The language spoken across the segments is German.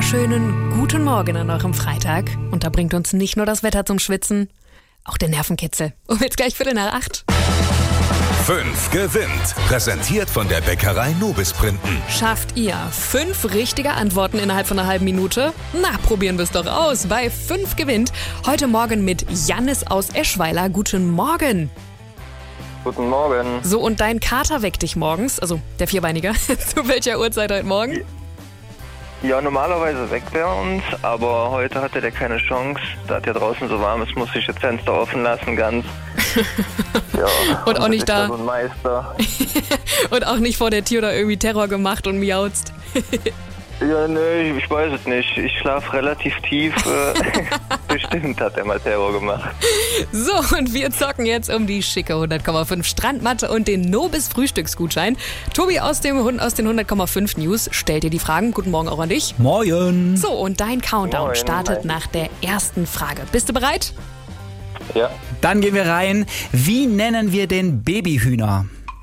wunderschönen guten Morgen an eurem Freitag. Und da bringt uns nicht nur das Wetter zum Schwitzen, auch der Nervenkitzel. Und jetzt gleich 7:45. 5 gewinnt. Präsentiert von der Bäckerei Nobis Printen. Schafft ihr 5 richtige Antworten innerhalb von einer halben Minute? Na, probieren wir es doch aus. Bei 5 gewinnt. Heute Morgen mit Jannis aus Eschweiler. Guten Morgen. Guten Morgen. So, und dein Kater weckt dich morgens, also der Vierbeinige. Zu welcher Uhrzeit heute Morgen? Ja, normalerweise weckt er uns, aber heute hatte der keine Chance. Da es ja draußen so warm ist, muss ich das Fenster offen lassen, ganz. Ja, und auch nicht da. So ein Meister. Und auch nicht vor der Tür da irgendwie Terror gemacht und miauzt. Ja, nee, ich weiß es nicht. Ich schlafe relativ tief. Bestimmt hat er mal Terror gemacht. So, und wir zocken jetzt um die schicke 100,5 Strandmatte und den Nobis Frühstücksgutschein. Tobi aus den 100,5 News stellt dir die Fragen. Guten Morgen auch an dich. Moin. So, und dein Countdown startet nach der ersten Frage. Bist du bereit? Ja. Dann gehen wir rein. Wie nennen wir den Babyhühner?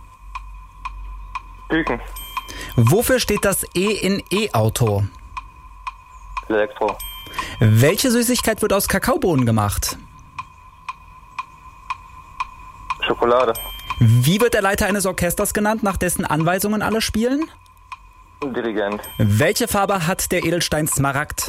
Küken. Wofür steht das E in E-Auto? Elektro. Welche Süßigkeit wird aus Kakaobohnen gemacht? Schokolade. Wie wird der Leiter eines Orchesters genannt, nach dessen Anweisungen alle spielen? Dirigent. Welche Farbe hat der Edelstein Smaragd?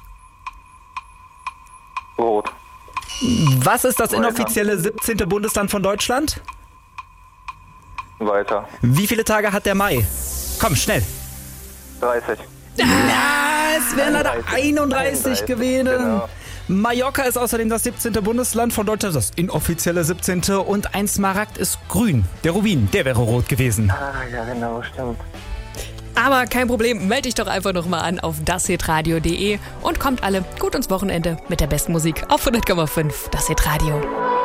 Rot. Was ist das inoffizielle 17. Bundesland von Deutschland? Weiter. Wie viele Tage hat der Mai? Komm, schnell. 30. Ja, es wären leider 31 gewesen. Genau. Mallorca ist außerdem das 17. Bundesland von Deutschland, das inoffizielle 17. Und ein Smaragd ist grün. Der Rubin, der wäre rot gewesen. Ah, ja, genau, stimmt. Aber kein Problem, melde dich doch einfach nochmal an auf dashitradio.de und kommt alle gut ins Wochenende mit der besten Musik auf 100,5 Das Hit Radio.